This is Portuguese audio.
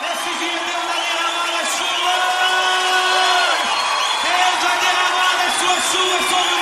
Decidiu, Deus a derramar as chuvas! Deus a derramar as suas chuvas sobre